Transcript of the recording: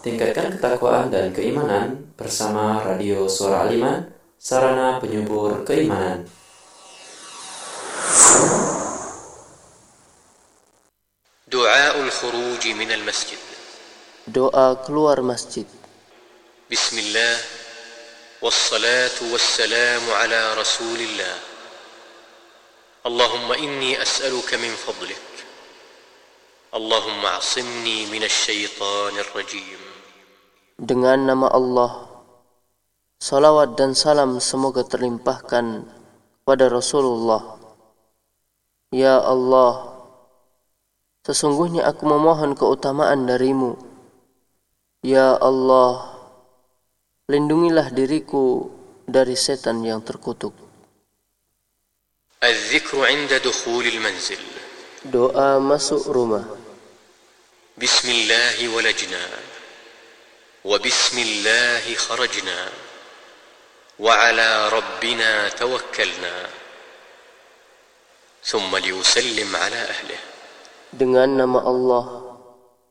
Tingkatkan ketakwaan dan keimanan bersama Radio Suara Aliman, sarana penyubur keimanan. Du'aul khuruj minal masjid. Doa keluar masjid. Bismillah, wassalatu wassalamu ala rasulillah. Allahumma inni as'aluka min fadlik. Allahumma asimni minasy syaithanir rajim. Dengan nama Allah, salawat dan salam semoga terlimpahkan kepada Rasulullah. Ya Allah, sesungguhnya aku memohon keutamaan darimu. Ya Allah, lindungilah diriku dari setan yang terkutuk. Al-dzikru 'inda dukhulil manzil. Doa masuk rumah. Bismillah walajna, wa bismillah kharajna, wa ala rabbina tawakkalna. Thumma liyusallim ala ahlihi. Dengan nama Allah,